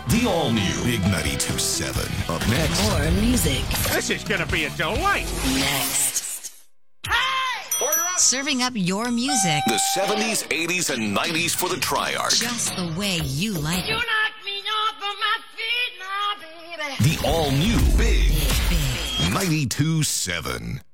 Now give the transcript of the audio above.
The all-new Big 92.7. Up next. More music. This is gonna be a delight. Next. Serving up your music The 70s, 80s, and 90s for the Triarch. just the way you like You it. knock me off of my feet, my baby. The all-new Big Big. 92.7.